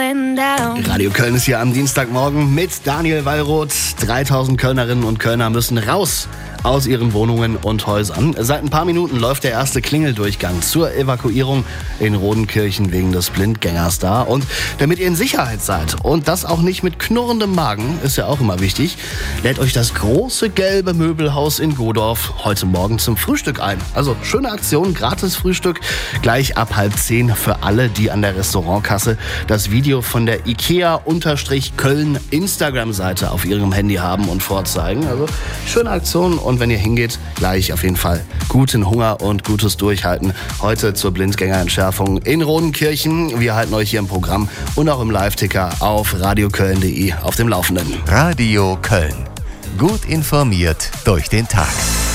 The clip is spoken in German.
going down. Radio Köln ist hier am Dienstagmorgen mit Daniel Wallroth. 3000 Kölnerinnen und Kölner müssen raus aus ihren Wohnungen und Häusern. Seit ein paar Minuten läuft der erste Klingeldurchgang zur Evakuierung in Rodenkirchen wegen des Blindgängers da. Und damit ihr in Sicherheit seid und das auch nicht mit knurrendem Magen, ist ja auch immer wichtig, lädt euch das große gelbe Möbelhaus in Godorf heute Morgen zum Frühstück ein. Also schöne Aktion, gratis Frühstück, gleich ab 9:30 für alle, die an der Restaurantkasse das Video von der IKEA-Köln Instagram-Seite auf ihrem Handy haben und vorzeigen. Also schöne Aktion. Und wenn ihr hingeht, gleich auf jeden Fall guten Hunger und gutes Durchhalten. Heute zur Blindgängerentschärfung in Rodenkirchen. Wir halten euch hier im Programm und auch im Live-Ticker auf radioköln.de auf dem Laufenden. Radio Köln. Gut informiert durch den Tag.